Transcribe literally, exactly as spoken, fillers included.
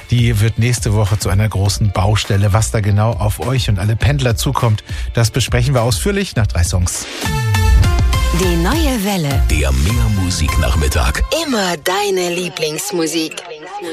Die wird nächste Woche zu einer großen Baustelle. Was da genau auf euch und alle Pendler zukommt, das besprechen wir ausführlich nach drei Songs. Die neue Welle. Der Mehr Musik Nachmittag. Immer deine Lieblingsmusik.